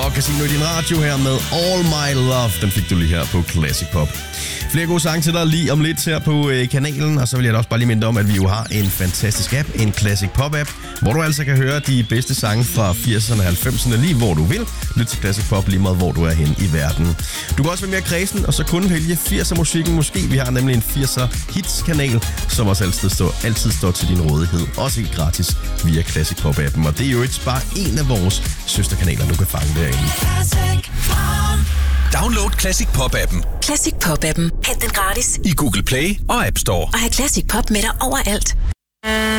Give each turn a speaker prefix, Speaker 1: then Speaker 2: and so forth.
Speaker 1: og Casino i din radio her med All My Love. Den fik du lige her på Classic Pop. Flere gode sange til dig lige om lidt her på kanalen, og så vil jeg da også bare lige minde om, at vi jo har en fantastisk app, en Classic Pop app, hvor du altså kan høre de bedste sange fra 80'erne og 90'erne lige hvor du vil. Lyt til Classic Pop lige meget hvor du er hen i verden. Du kan også være mere kredsen, og så kun vælge 80'er musikken måske. Vi har nemlig en 80'er hits kanal, som også altid står til din rådighed. Også helt gratis via Classic Pop appen, og det er jo bare en af vores søsterkanaler, du kan fange derinde.
Speaker 2: Download Classic Pop-appen.
Speaker 3: Classic Pop-appen. Hent den gratis
Speaker 2: I Google Play og App Store.
Speaker 3: Og have Classic Pop med dig overalt.